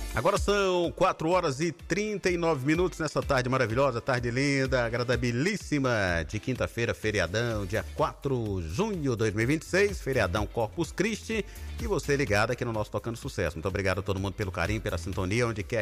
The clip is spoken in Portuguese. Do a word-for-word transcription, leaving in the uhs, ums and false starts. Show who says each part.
Speaker 1: Agora são quatro horas e trinta e nove minutos nessa tarde maravilhosa, tarde linda, agradabilíssima de quinta-feira, feriadão, dia quatro de junho de dois mil e vinte e seis, feriadão Corpus Christi, e você ligado aqui no nosso Tocando Sucesso. Muito obrigado a todo mundo pelo carinho, pela sintonia, onde quer